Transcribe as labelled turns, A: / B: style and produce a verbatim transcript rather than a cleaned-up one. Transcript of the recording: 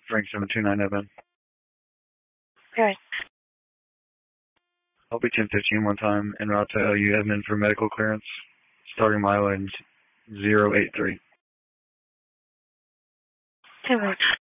A: Frank seven two nine Evan.
B: Good.
A: I'll be ten fifteen one time en route to L U Edmond for medical clearance. Starting mileage zero eight three.
B: Two weeks.